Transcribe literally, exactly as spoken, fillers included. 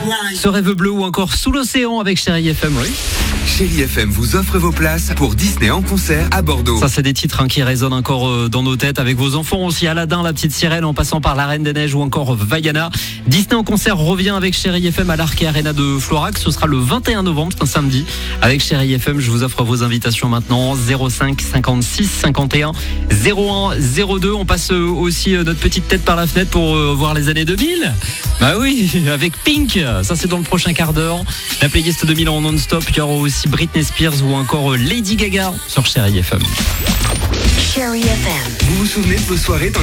Ce rêve bleu ou encore Sous l'océan avec Chérie F M, oui. Chérie F M vous offre vos places pour Disney en concert à Bordeaux. Ça, c'est des titres hein, qui résonnent encore euh, dans nos têtes avec vos enfants aussi. Aladdin, La Petite Sirène, en passant par La Reine des Neiges ou encore Vaiana. Disney en concert revient avec Chérie F M à l'Arc et Arena de Florac. Ce sera le vingt et un novembre, c'est un samedi. Avec Chérie F M, je vous offre vos invitations maintenant. zéro cinq cinquante-six cinquante et un zéro un zéro deux. On passe euh, aussi euh, notre petite tête par la fenêtre pour euh, voir les années deux mille. Bah oui, avec Pink. Ça, c'est dans le prochain quart d'heure. La playlist deux mille en non-stop. Il y aura aussi Britney Spears ou encore Lady Gaga sur Chérie F M. Chérie F M. Vous vous souvenez de vos soirées dans